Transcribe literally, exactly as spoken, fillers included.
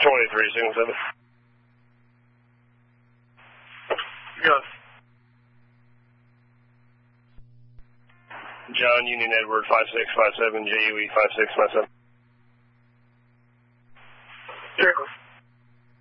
twenty-three, single seven. Yes. John Union Edward five six five seven, J U E five six five seven. Jacob.